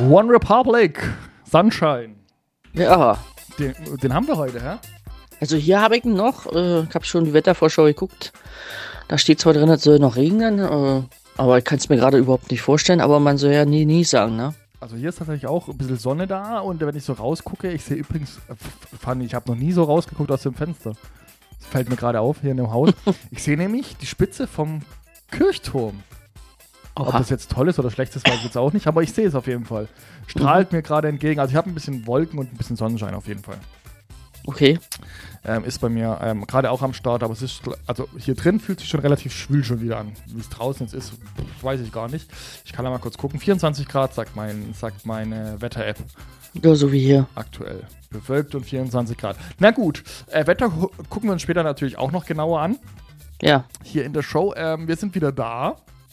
One Republic, Sunshine. Ja. Den haben wir heute, hä? Also hier habe ich ihn noch. Ich habe schon die Wettervorschau geguckt. Da steht zwar drin, es soll noch regnen, aber ich kann es mir gerade überhaupt nicht vorstellen. Aber man soll ja nie sagen, ne? Also hier ist tatsächlich auch ein bisschen Sonne da und wenn ich so rausgucke, ich sehe übrigens, Fanny, ich habe noch nie so rausgeguckt aus dem Fenster. Das fällt mir gerade auf hier in dem Haus. Ich sehe nämlich die Spitze vom Kirchturm. Ob das jetzt toll ist oder schlecht ist, weiß ich jetzt auch nicht, aber ich sehe es auf jeden Fall. Strahlt mir gerade entgegen. Also ich habe ein bisschen Wolken und ein bisschen Sonnenschein auf jeden Fall. Okay. Ist bei mir gerade auch am Start, aber es ist, also hier drin fühlt sich schon relativ schwül schon wieder an. Wie es draußen jetzt ist, weiß ich gar nicht. Ich kann da mal kurz gucken. 24 Grad sagt meine Wetter-App. Ja, so wie hier. Aktuell. Bewölkt und 24 Grad. Na gut, Wetter gucken wir uns später natürlich auch noch genauer an. Ja. Hier in der Show. Wir sind wieder da.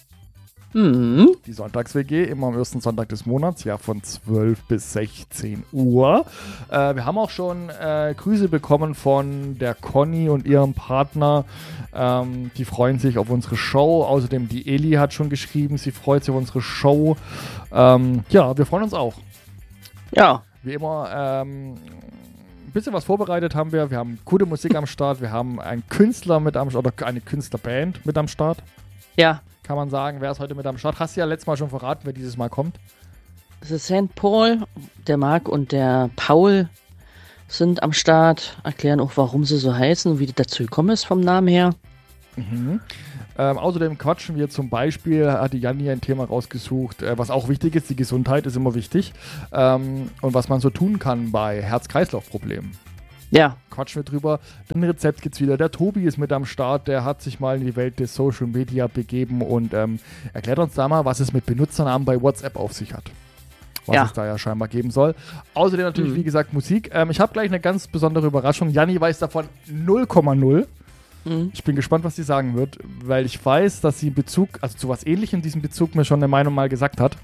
Die Sonntags-WG, immer am ersten Sonntag des Monats, ja von 12 bis 16 Uhr. Wir haben auch schon Grüße bekommen von der Conny und ihrem Partner. Die freuen sich auf unsere Show. Außerdem die Eli hat schon geschrieben, sie freut sich auf unsere Show. Ja, wir freuen uns auch. Ja. Wie immer, ein bisschen was vorbereitet haben wir. Wir haben gute Musik am Start. Wir haben einen Künstler mit am Start, oder eine Künstlerband mit am Start. Ja. Kann man sagen, wer ist heute mit am Start? Hast du ja letztes Mal schon verraten, wer dieses Mal kommt. Es ist St. Paul, der Marc und der Paul sind am Start. Erklären auch, warum sie so heißen und wie das dazu gekommen ist vom Namen her. Außerdem quatschen wir zum Beispiel, hat die Janni ein Thema rausgesucht, was auch wichtig ist, die Gesundheit ist immer wichtig. Und was man so tun kann bei Herz-Kreislauf-Problemen. Ja. Quatschen wir drüber. Ein Rezept gibt's wieder. Der Tobi ist mit am Start. Der hat sich mal in die Welt des Social Media begeben und erklärt uns da mal, was es mit Benutzernamen bei WhatsApp auf sich hat. Was es da ja scheinbar geben soll. Außerdem natürlich, wie gesagt, Musik. Ich habe gleich eine ganz besondere Überraschung. Janni weiß davon 0,0. Ich bin gespannt, was sie sagen wird, weil ich weiß, dass sie in Bezug, also zu was Ähnlichem in diesem Bezug mir schon eine Meinung mal gesagt hat.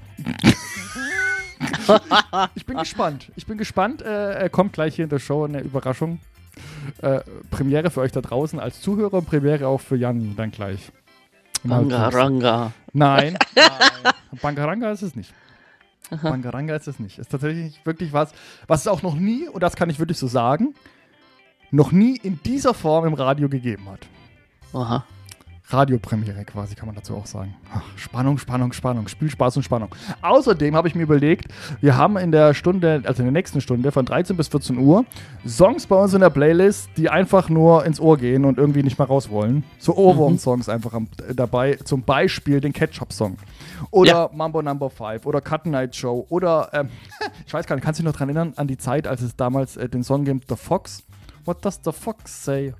Ich bin gespannt. Kommt gleich hier in der Show eine Überraschung. Premiere für euch da draußen als Zuhörer und Premiere auch für Jan dann gleich. Bangaranga. Nein. Bangaranga ist es nicht. Bangaranga ist es nicht. Ist tatsächlich wirklich was es auch noch nie, und das kann ich wirklich so sagen, noch nie in dieser Form im Radio gegeben hat. Aha. Radiopremiere quasi, kann man dazu auch sagen. Ach, Spannung, Spielspaß und Spannung. Außerdem habe ich mir überlegt, wir haben in der Stunde, also in der nächsten Stunde von 13 bis 14 Uhr Songs bei uns in der Playlist, die einfach nur ins Ohr gehen und irgendwie nicht mehr raus wollen. So Ohrwurm-Songs einfach dabei. Zum Beispiel den Ketchup-Song. Oder Mambo No. 5 oder Cut Night Show. Oder, ich weiß gar nicht, kannst du dich noch daran erinnern, an die Zeit, als es damals den Song gibt, The Fox? What does the fox say?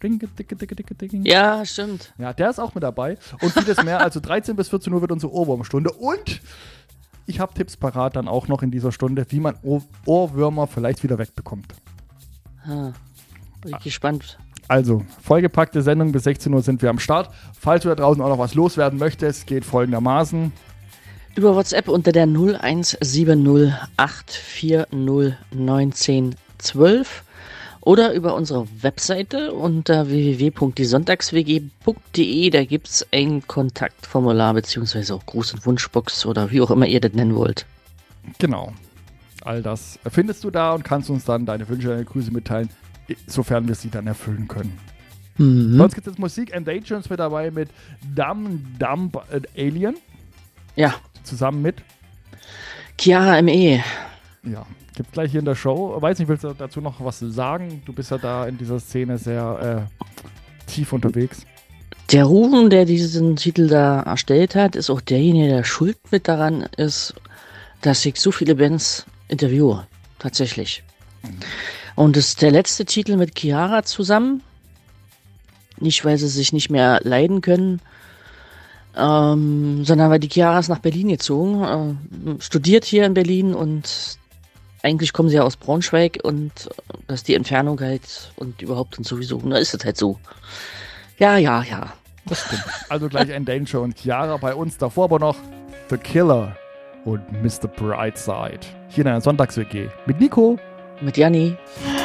Ja, stimmt. Ja, der ist auch mit dabei. Und vieles mehr. Also 13 bis 14 Uhr wird unsere Ohrwurmstunde. Und ich habe Tipps parat dann auch noch in dieser Stunde, wie man Ohrwürmer vielleicht wieder wegbekommt. Bin ich gespannt. Also, vollgepackte Sendung. Bis 16 Uhr sind wir am Start. Falls du da draußen auch noch was loswerden möchtest, geht folgendermaßen. Über WhatsApp unter der 0170 840 1912. Oder über unsere Webseite unter www.diesonntagswg.de. Da gibt es ein Kontaktformular beziehungsweise auch Gruß- und Wunschbox oder wie auch immer ihr das nennen wollt. Genau. All das findest du da und kannst uns dann deine Wünsche, deine Grüße mitteilen, sofern wir sie dann erfüllen können. Sonst gibt es jetzt Musik. Endangerance mit dabei mit Dumb Alien. Ja. Zusammen mit Chiara M.E. Ja. Gibt gleich hier in der Show. Weiß nicht, willst du dazu noch was sagen? Du bist ja da in dieser Szene sehr tief unterwegs. Der Rufen, der diesen Titel da erstellt hat, ist auch derjenige, der schuld mit daran ist, dass ich so viele Bands interviewe. Tatsächlich. Und das ist der letzte Titel mit Chiara zusammen. Nicht, weil sie sich nicht mehr leiden können, sondern weil die Chiara ist nach Berlin gezogen, studiert hier in Berlin und eigentlich kommen sie ja aus Braunschweig und dass die Entfernung halt und überhaupt und sowieso, da ist es halt so. Ja. Das stimmt. Also gleich Endanger und Chiara bei uns, davor aber noch The Killer und Mr. Brightside. Hier in einer Sonntags-WG mit Nico. Mit Janni.